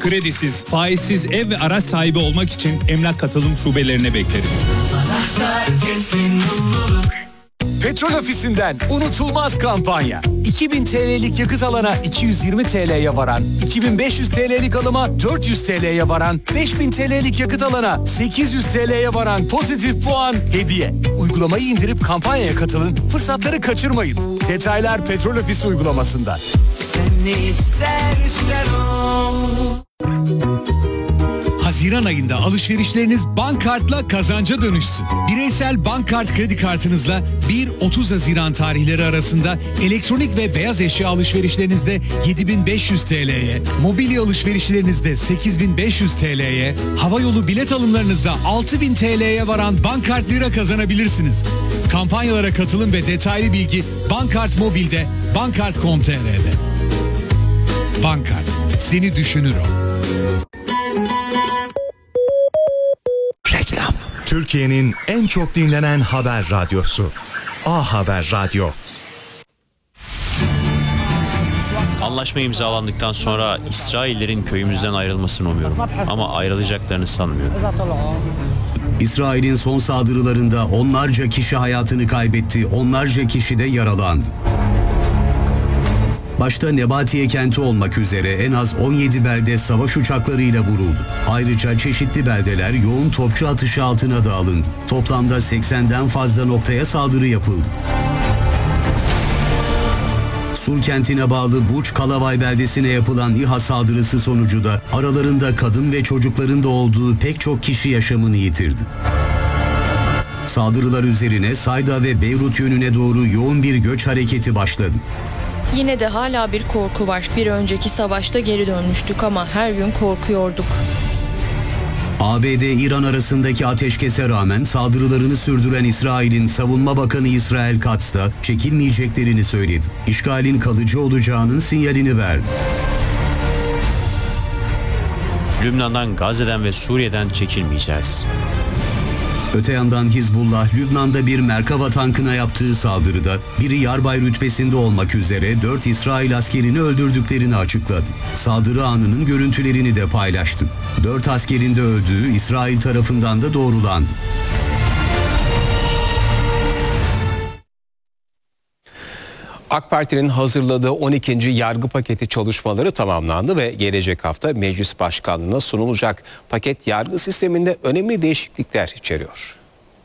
kredisiz, faizsiz ev ve araç sahibi olmak için Emlak Katılım şubelerine bekleriz. Petrol Ofisi'nden unutulmaz kampanya. 2000 TL'lik yakıt alana 220 TL'ye varan, 2500 TL'lik alıma 400 TL'ye varan, 5000 TL'lik yakıt alana 800 TL'ye varan pozitif puan hediye. Uygulamayı indirip kampanyaya katılın, fırsatları kaçırmayın. Detaylar Petrol Ofisi uygulamasında. Sen ne istersen o. Haziran ayında alışverişleriniz Bankkart'la kazanca dönüşsün. Bireysel Bankkart kredi kartınızla 1-30 Haziran tarihleri arasında elektronik ve beyaz eşya alışverişlerinizde 7500 TL'ye, mobilya alışverişlerinizde 8500 TL'ye, havayolu bilet alımlarınızda 6000 TL'ye varan Bankkart lira kazanabilirsiniz. Kampanyalara katılın ve detaylı bilgi Bankkart Mobil'de, bankkart.com.tr'de. Bankkart, seni düşünür o. Reklam. Türkiye'nin en çok dinlenen haber radyosu. A Haber Radyo. Anlaşma imzalandıktan sonra İsraillerin köyümüzden ayrılmasını umuyorum. Ama ayrılacaklarını sanmıyorum. İsrail'in son saldırılarında onlarca kişi hayatını kaybetti, onlarca kişi de yaralandı. Başta Nebatiye kenti olmak üzere en az 17 belde savaş uçaklarıyla vuruldu. Ayrıca çeşitli beldeler yoğun topçu atışı altına da alındı. Toplamda 80'den fazla noktaya saldırı yapıldı. Sur kentine bağlı Burç Kalavay beldesine yapılan İHA saldırısı sonucu da aralarında kadın ve çocukların da olduğu pek çok kişi yaşamını yitirdi. Saldırılar üzerine Sayda ve Beyrut yönüne doğru yoğun bir göç hareketi başladı. Yine de hala bir korku var. Bir önceki savaşta geri dönmüştük ama her gün korkuyorduk. ABD-İran arasındaki ateşkese rağmen saldırılarını sürdüren İsrail'in Savunma Bakanı İsrail Katz da çekilmeyeceklerini söyledi. İşgalin kalıcı olacağının sinyalini verdi. Lübnan'dan, Gazze'den ve Suriye'den çekilmeyeceğiz. Öte yandan Hizbullah, Lübnan'da bir Merkava tankına yaptığı saldırıda biri yarbay rütbesinde olmak üzere 4 İsrail askerini öldürdüklerini açıkladı. Saldırı anının görüntülerini de paylaştı. 4 askerin de öldüğü İsrail tarafından da doğrulandı. AK Parti'nin hazırladığı 12. yargı paketi çalışmaları tamamlandı ve gelecek hafta meclis başkanlığına sunulacak. Paket yargı sisteminde önemli değişiklikler içeriyor.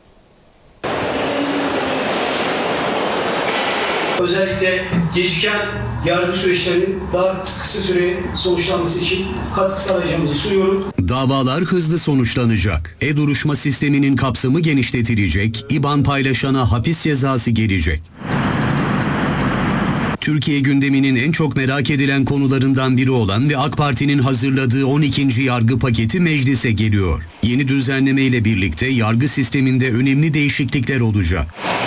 Özellikle geciken yargı süreçlerinin daha kısa süre sonuçlanması için katkı sağlayacağımızı sunuyorum. Davalar hızlı sonuçlanacak. E-duruşma sisteminin kapsamı genişletilecek. İBAN paylaşana hapis cezası gelecek. Türkiye gündeminin en çok merak edilen konularından biri olan ve AK Parti'nin hazırladığı 12. yargı paketi meclise geliyor. Yeni düzenleme ile birlikte yargı sisteminde önemli değişiklikler olacak.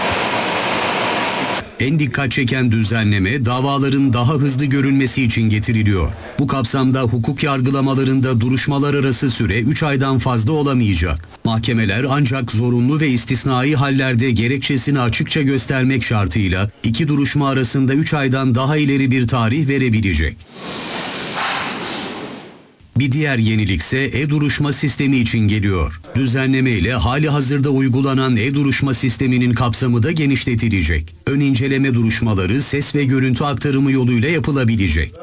En dikkat çeken düzenleme davaların daha hızlı görülmesi için getiriliyor. Bu kapsamda hukuk yargılamalarında duruşmalar arası süre 3 aydan fazla olamayacak. Mahkemeler ancak zorunlu ve istisnai hallerde gerekçesini açıkça göstermek şartıyla 2 duruşma arasında 3 aydan daha ileri bir tarih verebilecek. Bir diğer yenilikse e-duruşma sistemi için geliyor. Düzenleme ile hali hazırda uygulanan e-duruşma sisteminin kapsamı da genişletilecek. Ön inceleme duruşmaları ses ve görüntü aktarımı yoluyla yapılabilecek.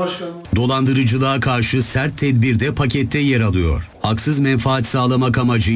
Dolandırıcılığa karşı sert tedbir de pakette yer alıyor. Haksız menfaat sağlamak amacıyla